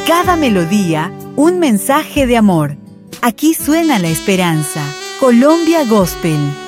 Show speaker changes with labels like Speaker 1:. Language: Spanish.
Speaker 1: Cada melodía, un mensaje de amor. Aquí suena la esperanza. Colombia Gospel.